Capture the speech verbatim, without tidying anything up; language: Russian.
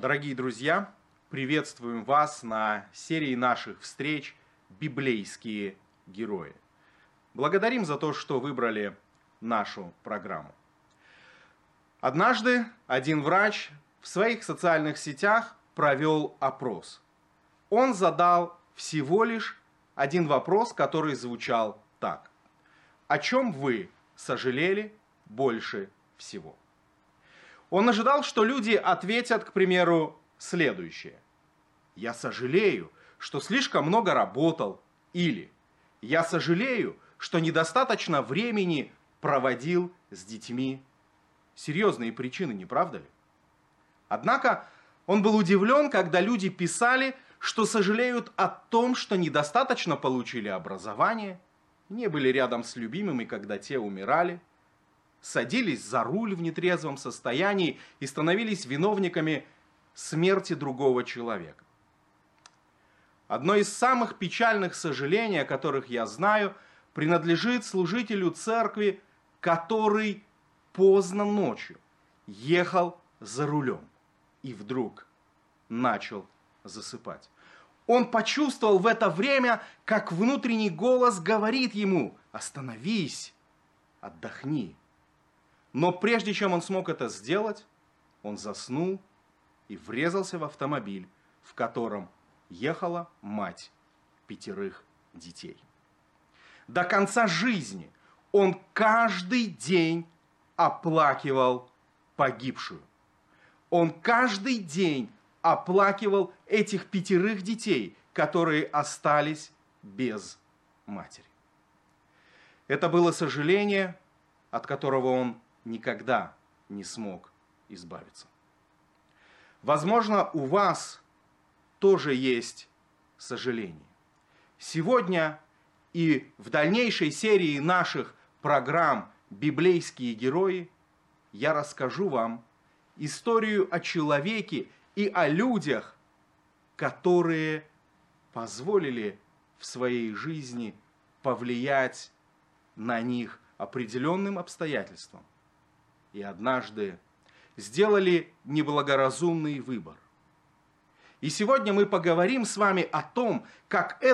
Дорогие друзья, приветствуем вас на серии наших встреч «Библейские герои». Благодарим за то, что выбрали нашу программу. Однажды один врач в своих социальных сетях провел опрос. Он задал всего лишь один вопрос, который звучал так. О чем вы сожалели больше всего? Он ожидал, что люди ответят, к примеру, следующее. Я сожалею, что слишком много работал. Или я сожалею, что недостаточно времени проводил с детьми. Серьезные причины, не правда ли? Однако он был удивлен, когда люди писали, что сожалеют о том, что недостаточно получили образование, не были рядом с любимыми, когда те умирали, садились за руль в нетрезвом состоянии и становились виновниками смерти другого человека. Одно из самых печальных сожалений, о которых я знаю, принадлежит служителю церкви, который поздно ночью ехал за рулем и вдруг начал засыпать. Он почувствовал в это время, как внутренний голос говорит ему: «Остановись, отдохни». Но прежде чем он смог это сделать, он заснул и врезался в автомобиль, в котором ехала мать пятерых детей. До конца жизни он каждый день оплакивал погибшую. Он каждый день оплакивал этих пятерых детей, которые остались без матери. Это было сожаление, от которого он никогда не смог избавиться. Возможно, у вас тоже есть сожаление. Сегодня и в дальнейшей серии наших программ «Библейские герои» я расскажу вам историю о человеке и о людях, которые позволили в своей жизни повлиять на них определенным обстоятельствам и однажды сделали неблагоразумный выбор. И сегодня мы поговорим с вами о том, как это